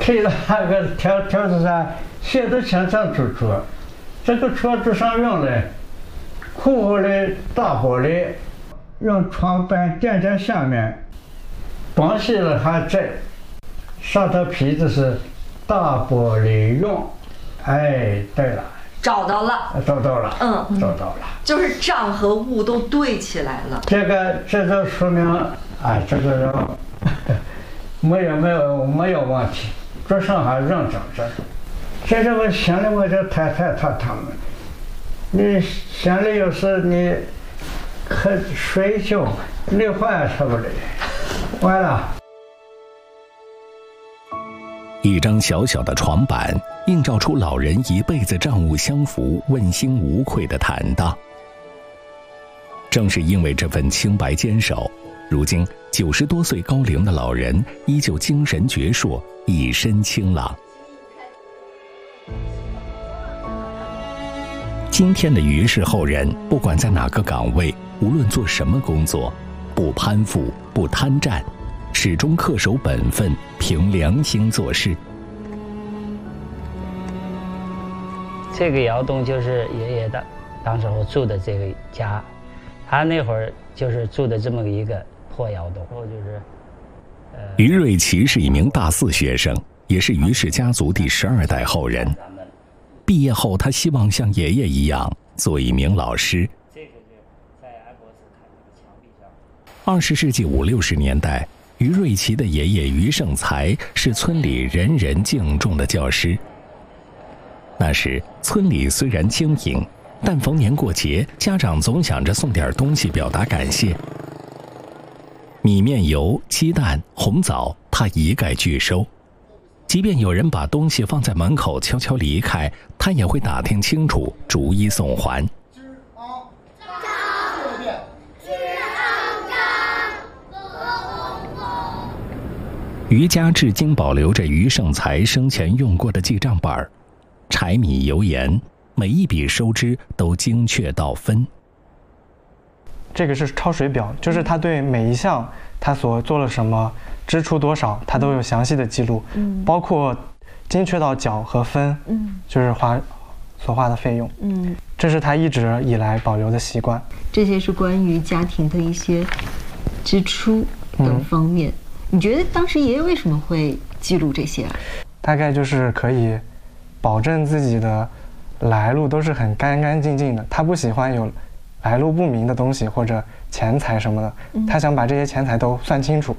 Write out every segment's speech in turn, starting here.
推到那个条子上写的清清楚楚。这个桌子上用的空后的大玻璃，用床板垫在下面，东西了还在，上头皮子是大玻璃用。哎，对了， 找到了， 找到了，找到了， 就是账和物都对起来了。 这就说明啊，这个人没有问题，桌上还认真着。这是我心里我就太他们，你心里有时你可睡觉，你坏什么的，完了。 一张小小的床板，映照出老人一辈子账务相符、问心无愧的坦荡。正是因为这份清白坚守，如今90多岁高龄的老人依旧精神矍铄，一身清朗。今天的于氏后人，不管在哪个岗位，无论做什么工作，不攀附，不贪占，始终恪守本分，凭良心做事。 这个窑洞就是爷爷当时候住的这个家，他那会儿就是住的这么一个破窑洞。然后就是于瑞奇是一名大4学生，也是于氏家族第12代后人。毕业后，他希望像爷爷一样做一名老师。20世纪50、60年代，于瑞奇的爷爷于盛才是村里人人敬重的教师。那时村里虽然清贫，但逢年过节，家长总想着送点东西表达感谢。米面油、鸡蛋、红枣，他一概拒收。即便有人把东西放在门口悄悄离开，他也会打听清楚，逐一送还。于家至今保留着于盛才生前用过的记账本，柴米油盐，每一笔收支都精确到分。 这个是抄水表，就是他对每一项他所做了什么，支出多少，他都有详细的记录，包括精确到角和分，就是所花的费用，这是他一直以来保留的习惯。 这些是关于家庭的一些支出等方面。你觉得当时爷爷为什么会记录这些？ 大概就是可以保证自己的来路都是很干干净净的，他不喜欢有来路不明的东西或者钱财什么的，他想把这些钱财都算清楚。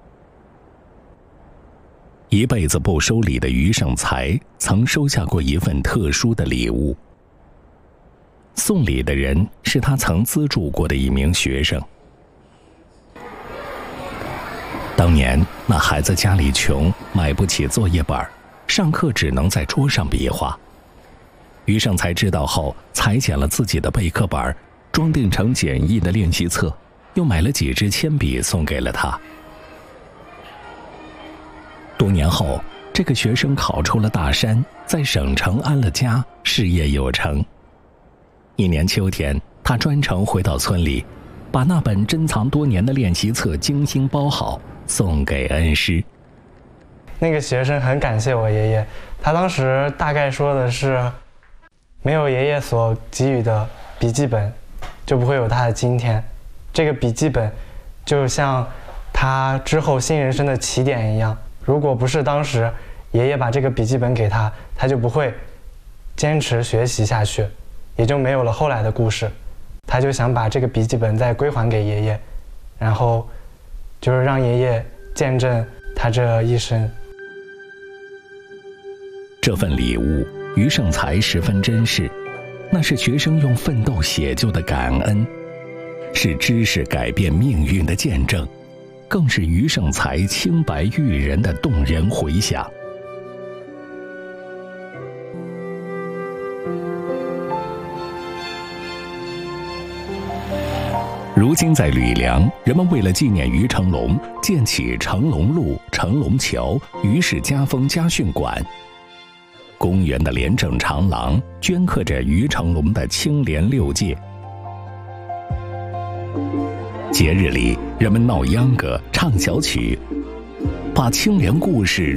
一辈子不收礼的于盛才曾收下过一份特殊的礼物。送礼的人是他曾资助过的一名学生。当年那孩子家里穷，买不起作业本，上课只能在桌上比划。于盛才知道后，裁剪了自己的备课本，装订成简易的练习册，又买了几支铅笔送给了他。多年后，这个学生考出了大山，在省城安了家，事业有成。一年秋天，他专程回到村里，把那本珍藏多年的练习册精心包好，送给恩师。 那个学生很感谢我爷爷，他当时大概说的是，没有爷爷所给予的笔记本，就不会有他的今天。这个笔记本就像他之后新人生的起点一样，如果不是当时爷爷把这个笔记本给他，他就不会坚持学习下去，也就没有了后来的故事。他就想把这个笔记本再归还给爷爷，然后就是让爷爷见证他这一生。 这份礼物，于盛才十分珍视，那是学生用奋斗写就的感恩，是知识改变命运的见证，更是于盛才清白育人的动人回响。如今在吕梁，人们为了纪念于成龙，建起成龙路、成龙桥、于氏家风家训馆。公园的廉政长廊镌刻着于成龙的清廉六戒。节日里，人们闹秧歌、唱小曲，把清廉故事